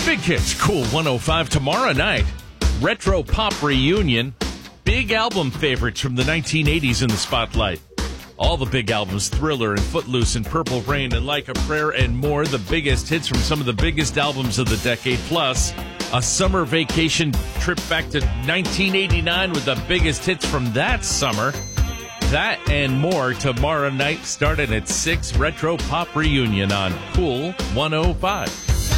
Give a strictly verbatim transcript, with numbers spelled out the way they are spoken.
Big Hits, Cool one oh five tomorrow night. Retro Pop Reunion. Big album favorites from the nineteen eighties in the spotlight. All the big albums, Thriller and Footloose and Purple Rain and Like a Prayer and more. The biggest hits from some of the biggest albums of the decade. Plus, a summer vacation trip back to nineteen eighty-nine with the biggest hits from that summer. That and more tomorrow night starting at six. Retro Pop Reunion on Cool one oh five.